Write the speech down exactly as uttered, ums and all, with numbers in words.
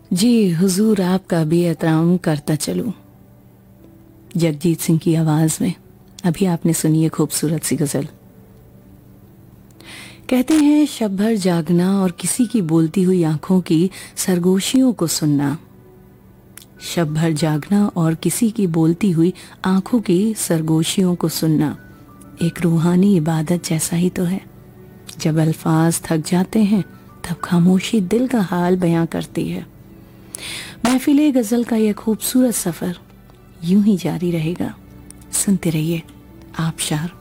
जी हुजूर आपका भी एहतराम करता चलूं। जगजीत सिंह की आवाज में अभी आपने सुनी है खूबसूरत सी गजल। कहते हैं शब भर जागना और किसी की बोलती हुई आंखों की सरगोशियों को सुनना। शब भर जागना और किसी की बोलती हुई आंखों की सरगोशियों को सुनना एक रूहानी इबादत जैसा ही तो है। जब अल्फाज थक जाते हैं तब खामोशी दिल का हाल बयां करती है। महफिले गजल का यह खूबसूरत सफर यूं ही जारी रहेगा। सुनते रहिए आबशार।